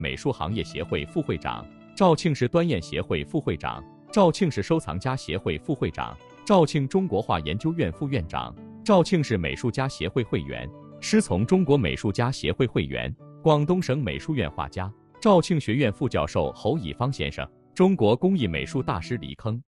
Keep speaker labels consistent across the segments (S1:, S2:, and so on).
S1: 美术行业协会副会长，肇庆市端砚协会副会长，肇庆市收藏家协会副会长，肇庆中国画研究院副院长，肇庆市美术家协会会员，师从中国美术家协会会员，广东省美术院画家，肇庆学院副教授侯以方先生，中国工艺美术大师李铿。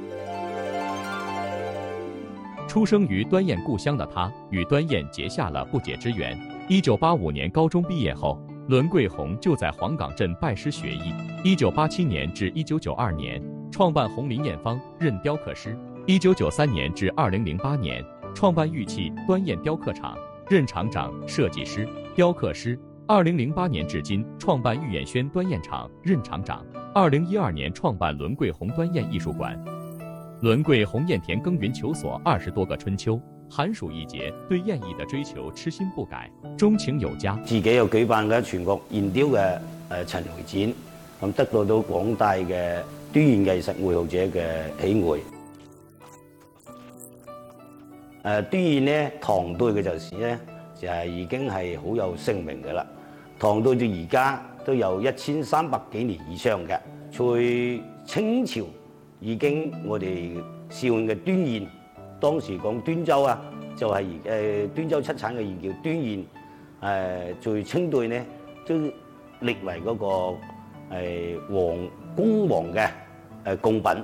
S1: 出生于端砚故乡的他，与端砚结下了不解之缘。1985年高中毕业后，伦桂红就在黄岗镇拜师学艺。1987年至1992年，创办红林砚坊，任雕刻师。1993年至2008年，创办玉器端砚雕刻厂，任厂长、设计师、雕刻师。2008年至今，创办玉眼轩端砚厂，任厂长。2012年创办伦桂红端砚艺术馆。伦桂红砚田耕耘求索20多个春秋，寒暑一节，對砚藝的追求痴心不改，鍾情有加。
S2: 自己又舉辦嘅全國現雕嘅陳回展，咁得到廣大嘅端砚藝術愛好者嘅喜愛。端砚咧，唐代嘅陣時咧，就係已經係好有聲名嘅啦。唐代到而家都有1300幾年以上嘅，在清朝已經我哋使用嘅端砚。當時講端州啊，就係端州出產嘅砚叫端砚，在清代呢都列為嗰個恭王嘅貢品。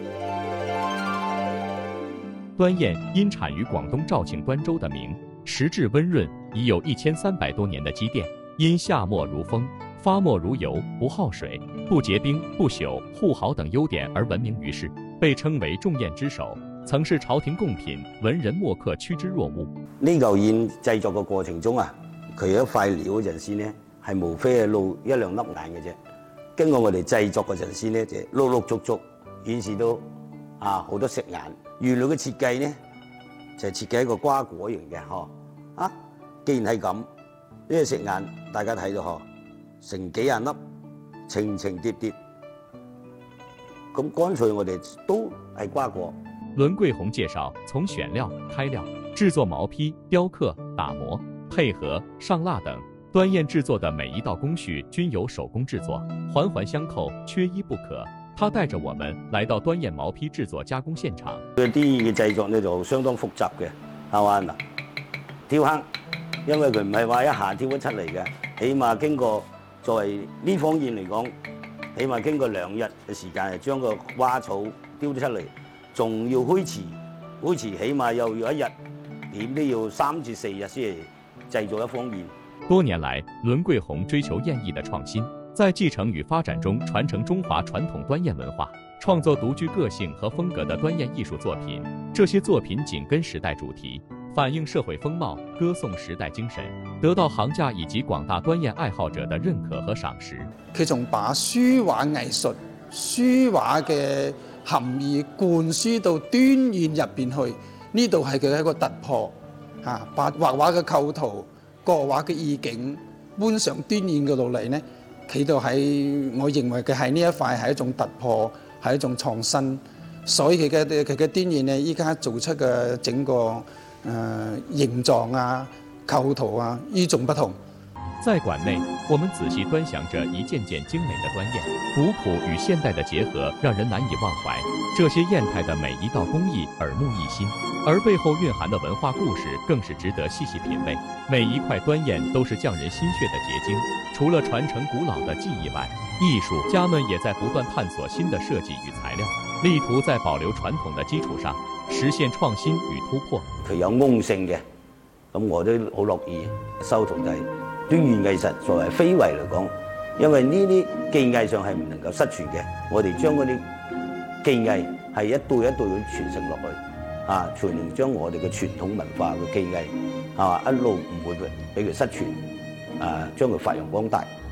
S1: 端砚因產於廣東肇慶端州的名，實質溫潤，已有1300多年的積澱。因下墨如風，發墨如油，不耗水，不結冰，不朽，護毫等優點而聞名於世，被稱為重砚之首。曾是朝廷貢品，文人墨客趨之若鶩。
S2: 呢嚿砚製作嘅過程中啊，佢一塊料嗰陣時呢，係無非係露1兩粒眼嘅啫。經過我哋製作嗰陣時呢，就陸陸續續顯示到好多石眼。原來嘅設計呢，就係設計一個瓜果形嘅嗬。既然係咁，呢個石眼大家睇到成幾廿粒，層層疊疊。咁乾脆我哋都係瓜果。
S1: 倫桂紅介紹，從選料、開料、製作毛坯、雕刻、打磨、配合、上蠟等，端砚製作的每一道工序均由手工製作，環環相扣，缺一不可。他帶着我們來到端砚毛坯製作加工現場。
S2: 佢啲嘅製作呢就相當複雜嘅，係嘛嗱？雕刻，因為佢唔係話一下雕得出嚟嘅，起碼經過作為呢方砚嚟講，起碼經過2日嘅時間，係將個蛙草雕得出嚟。仲要虛瓷，起碼又要1日，點都要3至4日先製造一方砚。
S1: 多年來，倫桂紅追求砚藝的創新，在繼承與發展中傳承中華傳統端砚文化，創作獨具個性和風格的端砚藝術作品。這些作品緊跟時代主題，反映社會風貌，歌頌時代精神，得到行家以及廣大端砚愛好者的認可和賞識。
S3: 佢仲把書畫藝術、書畫嘅含義灌輸到端砚入邊去，呢度係佢一個突破把畫畫嘅構圖、國畫嘅意境搬上端砚嘅路嚟呢，企到喺我認為嘅係呢一塊係一種突破，係一種創新。所以佢嘅端砚呢，依家做出嘅整個形狀啊、構圖啊，與眾不同。
S1: 在館內，我們仔細端詳着一件件精美的端砚，古樸與現代的結合讓人難以忘懷。這些砚台的每一道工藝耳目一新，而背後蘊含的文化故事更是值得細細品味。每一塊端砚都是匠人心血的結晶。除了傳承古老的技藝外，藝術家們也在不斷探索新的設計與材料，力圖在保留傳統的基礎上實現創新與突破。
S2: 佢有公性嘅，咁我都好樂意收徒弟。端砚藝術作為非遺嚟講，因為呢啲技藝上係唔能夠失傳嘅，我哋將嗰啲技藝係一代一代咁傳承落去，才能將我哋嘅傳統文化嘅技藝一路唔會俾佢失傳，將佢發揚光大。